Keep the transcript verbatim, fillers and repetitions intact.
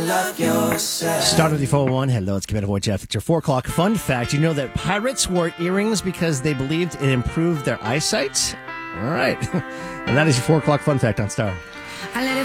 love yourself. Start of the four oh one. Hello, it's Commander Boy Jeff. It's your four o'clock fun fact. You know that pirates wore earrings because they believed it improved their eyesight? All right. And that is your four o'clock fun fact on Star. I let it